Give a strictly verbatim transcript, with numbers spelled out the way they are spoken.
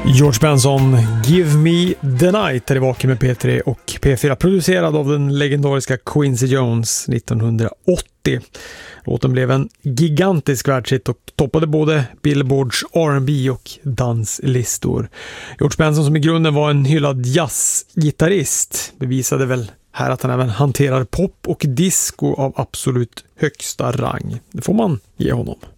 George Benson, Give Me The Night är i Vaken med P tre och P fyra, producerad av den legendariska Quincy Jones nittonhundraåttio. Låten blev en gigantisk världshit och toppade både Billboards R and B och danslistor. George Benson, som i grunden var en hyllad jazzgitarrist, bevisade väl här att han även hanterar pop och disco av absolut högsta rang. Det får man ge honom.